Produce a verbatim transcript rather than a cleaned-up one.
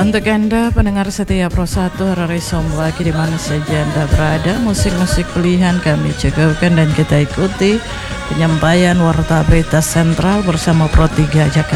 Untuk Anda pendengar setia Pro satu R R I Somwaki di mana saja Anda berada, musik-musik pilihan kami cukupkan dan kita ikuti penyampaian Warta Berita Sentral bersama Pro tiga Jakarta.